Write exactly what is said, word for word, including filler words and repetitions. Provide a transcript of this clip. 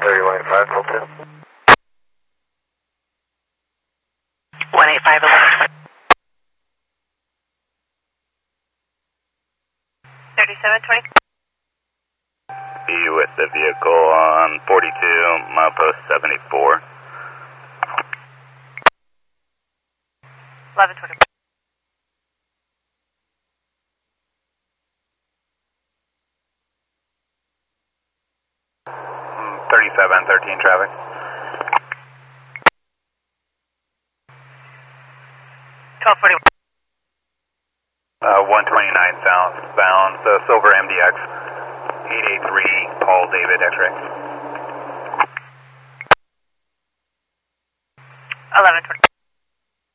thirty-one eighty-five, hold two. one eight five, eleven twenty. thirty-seven twenty. Be with the vehicle on forty-two, milepost seventy-four. eleven twenty. thirty-seven thirteen traffic. twelve forty. Uh, one twenty-nine southbound, so Silver M D X, eight eight three, Paul David X-ray. eleven twenty.